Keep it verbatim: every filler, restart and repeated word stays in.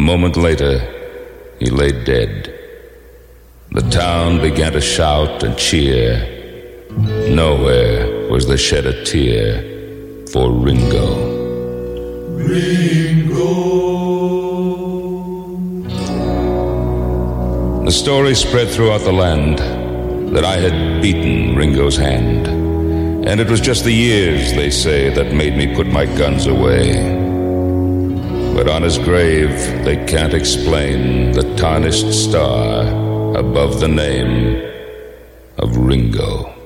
moment later, he lay dead. The town began to shout and cheer. Nowhere was there shed a tear for Ringo. Ringo. The story spread throughout the land that I had beaten Ringo's hand, and it was just the years, they say, that made me put my guns away. But on his grave they can't explain the tarnished star above the name of Ringo.